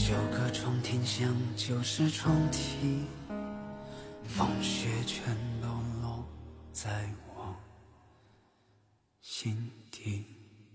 9个窗停向90窗体，风雪全都落在我心底。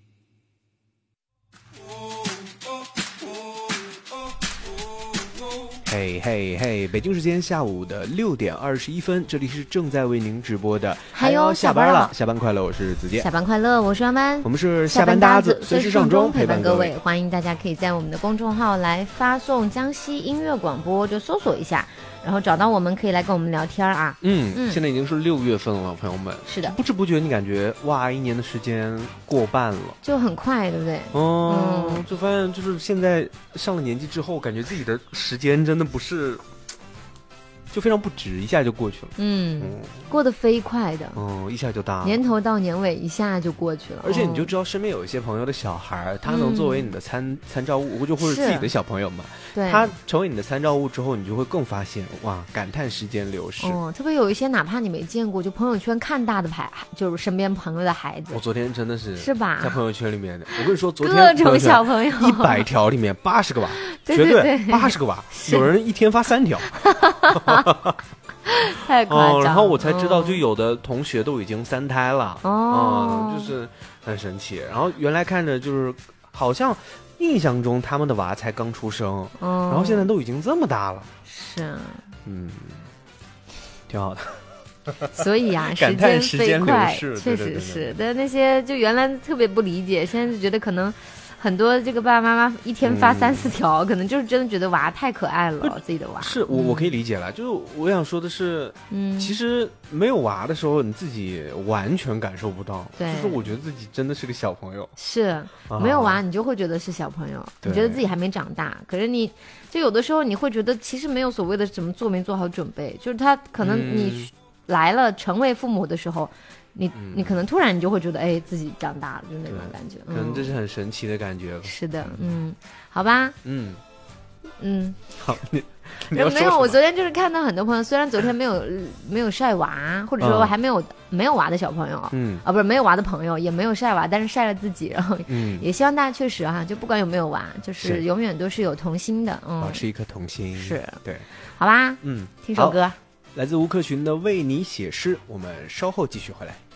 嘿嘿嘿！北京时间下午的6点21分，这里是正在为您直播的。 还有下班了，下班快乐！我是子健。 下班快乐，我是安安。 我们是下班搭子，随时上钟陪伴各位。欢迎大家可以在我们的公众号来发送江西音乐广播，就搜索一下，然后找到我们可以来跟我们聊天啊。 现在已经是6月份了，朋友们。 是的， 不知不觉你感觉哇，1年的时间过半了， 就很快，对不对？ 就发现就是现在上了年纪之后，感觉自己的时间真的不是。就非常不值，一下就过去了。 过得飞快的。 一下就大了。 年头到年尾一下就过去了。 而且你就知道身边有一些朋友的小孩，他能作为你的参照物，或者自己的小朋友嘛。 对。 他成为你的参照物之后，你就会更发现哇，感叹时间流逝。 特别有一些哪怕你没见过，就朋友圈看大的就是身边朋友的孩子。 我昨天真的是吧？ 在朋友圈里面，我跟你说，昨天各种小朋友 100条里面80个娃， 对绝对80个娃，有人一天发3条。 太夸张了。 然后我才知道，就有的同学都已经3胎了。就是很神奇。然后原来看着就是好像印象中他们的娃才刚出生，然后现在都已经这么大了。 是， 挺好的。 所以啊， 感叹时间流逝， 确实是。但那些就原来特别不理解，现在就觉得可能。很多这个爸爸妈妈一天发3、4条，可能就是真的觉得娃太可爱了，自己的娃。 是我可以理解了，就是我想说的是，其实没有娃的时候，你自己完全感受不到。 对， 就是我觉得自己真的是个小朋友。 是，没有娃你就会觉得是小朋友，你觉得自己还没长大。可是你就有的时候你会觉得，其实没有所谓的什么做没做好准备，就是他可能你来了成为父母的时候。你可能突然你就会觉得，哎，自己长大了，就那种感觉。 可能这是很神奇的感觉。 是的，好吧。 好，你没有，我昨天就是看到很多朋友，虽然昨天没有晒娃，或者说还没有娃的小朋友，不是没有娃的朋友，也没有晒娃，但是晒了自己，然后也希望大家确实就不管有没有娃，就是永远都是有童心的， 保持一颗童心。 是， 对， 好吧，听首歌。 来自吴克群的《为你写诗》，我们稍后继续回来。